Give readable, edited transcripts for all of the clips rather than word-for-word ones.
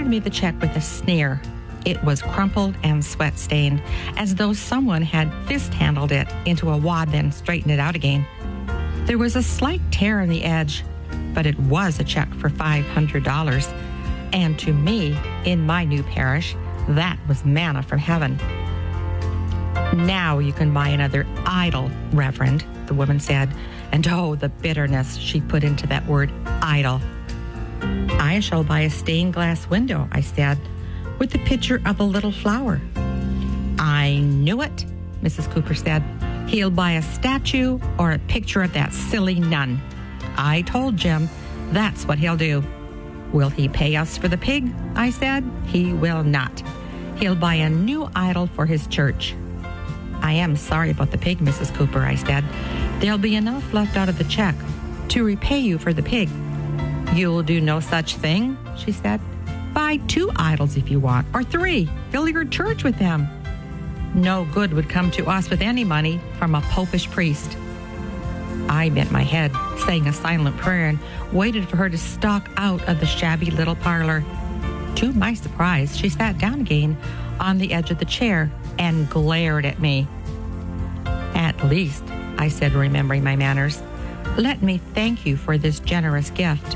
handed me the check with a sneer. It was crumpled and sweat-stained, as though someone had fist-handled it into a wad, then straightened it out again. There was a slight tear in the edge, but it was a check for $500. And to me, in my new parish, that was manna from heaven. "Now you can buy another idol, Reverend," the woman said. And oh, the bitterness she put into that word, idol. "I shall buy a stained glass window," I said, "with a picture of a little flower." "I knew it," Mrs. Cooper said. "He'll buy a statue or a picture of that silly nun. I told Jim that's what he'll do." "Will he pay us for the pig?" I said. "He will not. He'll buy a new idol for his church." "I am sorry about the pig, Mrs. Cooper," I said. "There'll be enough left out of the check to repay you for the pig." "You'll do no such thing," she said. "Buy 2 idols if you want, or 3. Fill your church with them." No good would come to us with any money from a popish priest. I bent my head, saying a silent prayer, and waited for her to stalk out of the shabby little parlor. To my surprise, she sat down again on the edge of the chair and glared at me. "At least," I said, remembering my manners, "let me thank you for this generous gift."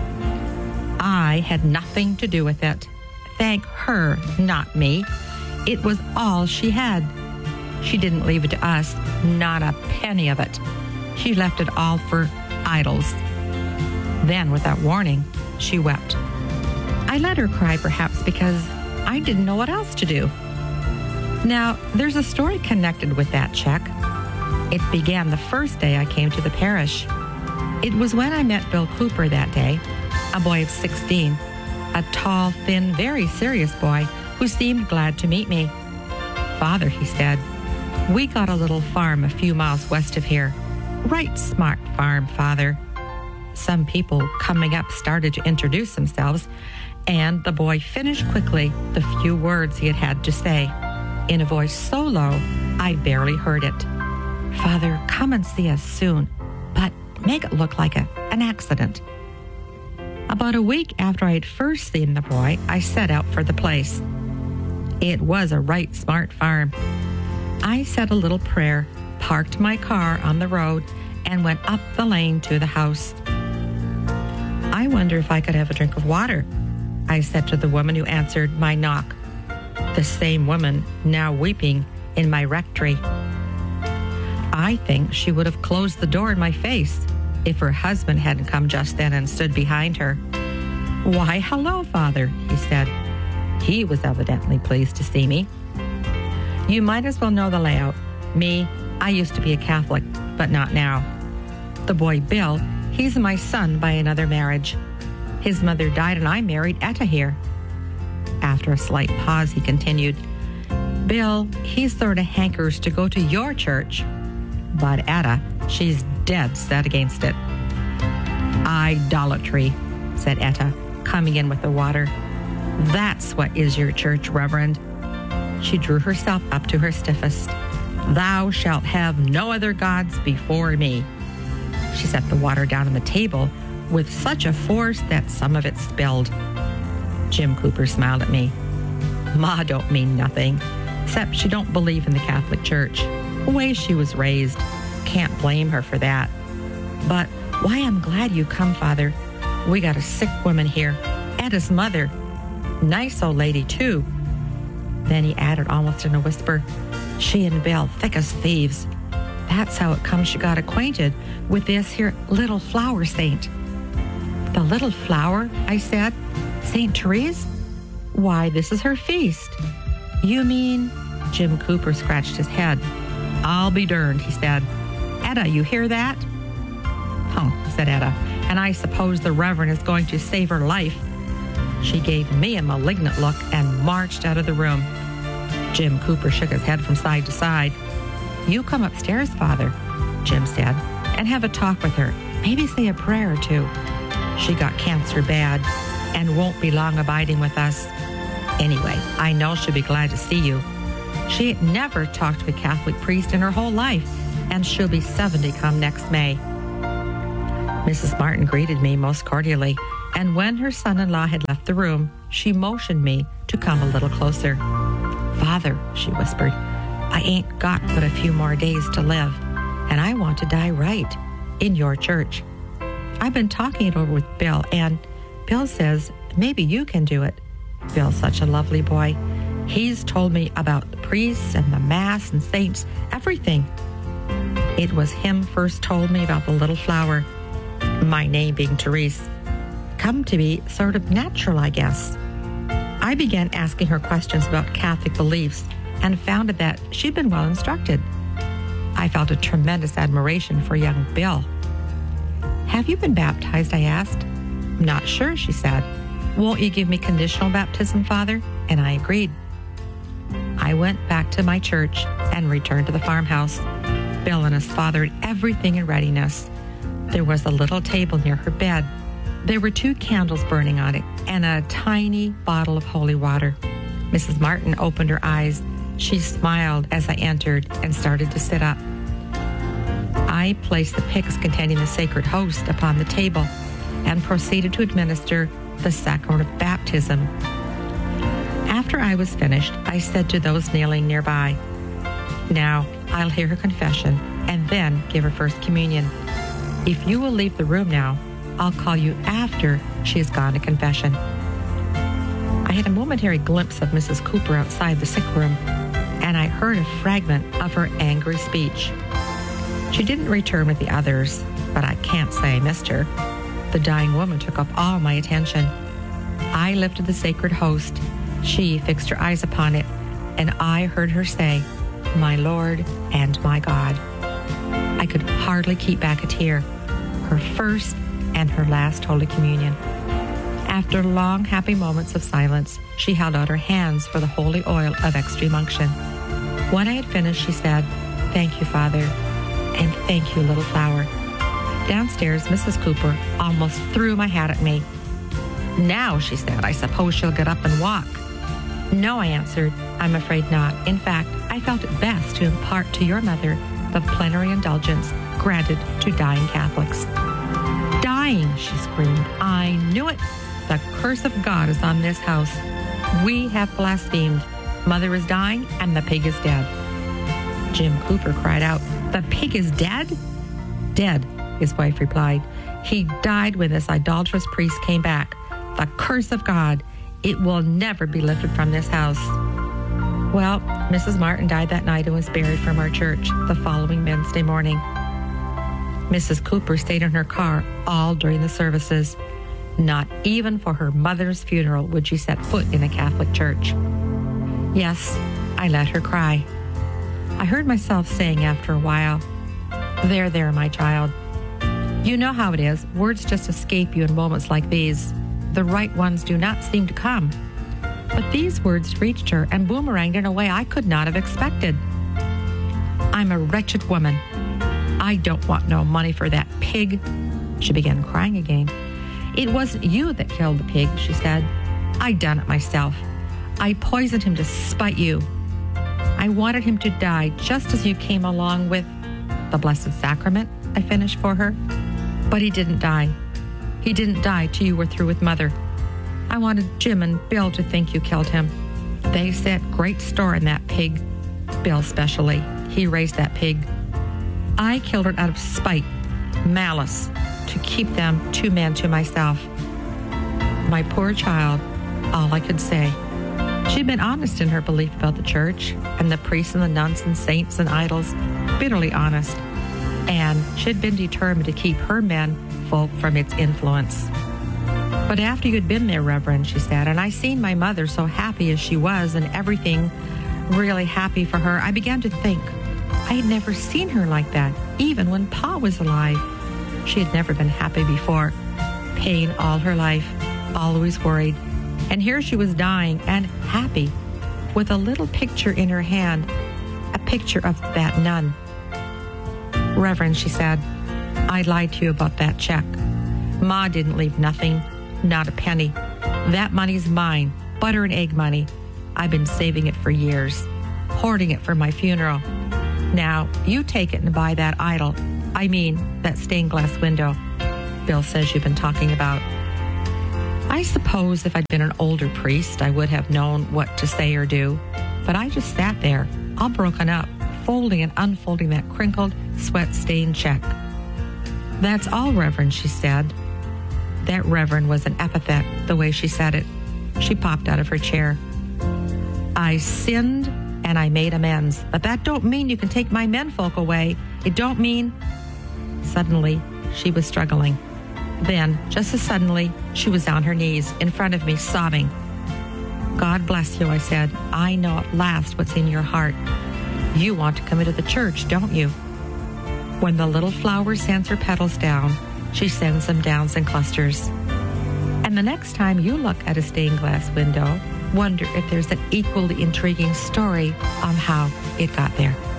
I had nothing to do with it. Thank her, not me. It was all she had. She didn't leave it to us, not a penny of it. She left it all for idols. Then, without warning, she wept. I let her cry, perhaps because I didn't know what else to do. Now, there's a story connected with that check. It began the first day I came to the parish. It was when I met Bill Cooper that day, a boy of 16, a tall, thin, very serious boy who seemed glad to meet me. "Father," he said, "we got a little farm a few miles west of here. Right smart farm, Father." Some people coming up started to introduce themselves, and the boy finished quickly the few words he had had to say, in a voice so low I barely heard it. "Father, come and see us soon, but make it look like an accident." About a week after I had first seen the boy, I set out for the place. It was a right smart farm. I said a little prayer, parked my car on the road, and went up the lane to the house. "I wonder if I could have a drink of water," I said to the woman who answered my knock, the same woman now weeping in my rectory. I think she would have closed the door in my face if her husband hadn't come just then and stood behind her. "Why, hello, Father," he said. He was evidently pleased to see me. "You might as well know the layout. Me, I used to be a Catholic, but not now. The boy Bill, he's my son by another marriage. His mother died and I married Etta here." After a slight pause, he continued, "Bill, he sort of hankers to go to your church. But Etta, she's dead set against it." "Idolatry," said Etta, coming in with the water. "That's what is your church, Reverend." She drew herself up to her stiffest. "Thou shalt have no other gods before me." She set the water down on the table with such a force that some of it spilled. Jim Cooper smiled at me. "Ma don't mean nothing, except she don't believe in the Catholic Church. The way she was raised. Can't blame her for that. But why, I'm glad you come, Father. We got a sick woman here. Etta's mother. Nice old lady, too." Then he added almost in a whisper, "She and Bill, thick as thieves. That's how it comes she got acquainted with this here little flower saint." "The little flower?" I said. "St. Therese? Why, this is her feast." "You mean—" Jim Cooper scratched his head. "I'll be darned," he said. "Etta, you hear that?" "Huh," said Etta, "and I suppose the Reverend is going to save her life." She gave me a malignant look and marched out of the room. Jim Cooper shook his head from side to side. "You come upstairs, Father," Jim said, "and have a talk with her. Maybe say a prayer or two. She got cancer bad and won't be long abiding with us. Anyway, I know she'll be glad to see you. She ain't never talked to a Catholic priest in her whole life, and she'll be 70 come next May." Mrs. Martin greeted me most cordially, and when her son-in-law had left the room, she motioned me to come a little closer. "Father," she whispered, "I ain't got but a few more days to live, and I want to die right, in your church. I've been talking it over with Bill, and Bill says maybe you can do it. Bill's such a lovely boy. He's told me about the priests and the mass and saints, everything. It was him first told me about the little flower, my name being Therese. Come to be sort of natural, I guess." I began asking her questions about Catholic beliefs and found that she'd been well instructed. I felt a tremendous admiration for young Bill. "Have you been baptized?" I asked. "Not sure," she said. "Won't you give me conditional baptism, Father?" And I agreed. I went back to my church and returned to the farmhouse. Bill and his father had everything in readiness. There was a little table near her bed. There were 2 candles burning on it and a tiny bottle of holy water. Mrs. Martin opened her eyes. She smiled as I entered and started to sit up. I placed the pyx containing the sacred host upon the table and proceeded to administer the sacrament of baptism. After I was finished, I said to those kneeling nearby, "Now I'll hear her confession and then give her first communion. If you will leave the room now, I'll call you after she has gone to confession." I had a momentary glimpse of Mrs. Cooper outside the sick room, and I heard a fragment of her angry speech. She didn't return with the others, but I can't say I missed her. The dying woman took up all my attention. I lifted the sacred host. She fixed her eyes upon it, and I heard her say, "My Lord and my God." I could hardly keep back a tear. Her first and her last Holy Communion. After long, happy moments of silence, she held out her hands for the holy oil of extreme unction. When I had finished, she said, "Thank you, Father, and thank you, little flower." Downstairs, Mrs. Cooper almost threw my hat at me. "Now," she said, "I suppose she'll get up and walk." "No," I answered, "I'm afraid not. In fact, I felt it best to impart to your mother the plenary indulgence granted to dying Catholics." "Dying," she screamed. "I knew it. The curse of God is on this house. We have blasphemed. Mother is dying, and the pig is dead." Jim Cooper cried out, "The pig is dead?" "Dead," his wife replied. "He died when this idolatrous priest came back. The curse of God. It will never be lifted from this house." Well, Mrs. Martin died that night and was buried from our church the following Wednesday morning. Mrs. Cooper stayed in her car all during the services. Not even for her mother's funeral would she set foot in a Catholic church. Yes, I let her cry. I heard myself saying after a while, There, my child. You know how it is. Words just escape you in moments like these. The right ones do not seem to come. But these words reached her and boomeranged in a way I could not have expected. I'm a wretched woman. I don't want no money for that pig." She began crying again. "It wasn't you that killed the pig," she said. "I done it myself. I poisoned him to spite you. I wanted him to die just as you came along with the Blessed Sacrament," I finished for her. "But he didn't die. He didn't die till you were through with Mother. I wanted Jim and Bill to think you killed him. They set great store in that pig. Bill especially. He raised that pig. I killed it out of spite, malice, to keep them 2 men to myself. My poor child," all I could say. She'd been honest in her belief about the church and the priests and the nuns and saints and idols, bitterly honest. And she'd been determined to keep her men folk from its influence. "But after you'd been there, Reverend," she said, "and I seen my mother so happy as she was and everything really happy for her, I began to think I had never seen her like that, even when Pa was alive. She had never been happy before. Pain all her life, always worried. And here she was dying and happy, with a little picture in her hand, a picture of that nun." "Reverend," she said, "I lied to you about that check. Ma didn't leave nothing, not a penny. That money's mine, butter and egg money. I've been saving it for years, hoarding it for my funeral. Now, you take it and buy that idol. I mean, that stained glass window Bill says you've been talking about." I suppose if I'd been an older priest, I would have known what to say or do. But I just sat there, all broken up, folding and unfolding that crinkled, sweat-stained check. "That's all, Reverend," she said. That Reverend was an epithet, the way she said it. She popped out of her chair. "I sinned and I made amends, but that don't mean you can take my menfolk away. It don't mean..." Suddenly, she was struggling. Then, just as suddenly, she was on her knees in front of me, sobbing. "God bless you," I said. "I know at last what's in your heart. You want to come into the church, don't you?" When the little flower sends her petals down, she sends them down in clusters. And the next time you look at a stained glass window, wonder if there's an equally intriguing story on how it got there.